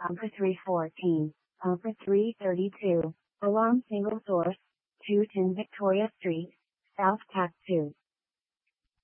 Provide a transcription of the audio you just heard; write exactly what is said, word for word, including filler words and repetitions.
Pumper three fourteen, Pumper three thirty-two, Alarm single source, two ten Victoria Street, South Tack two.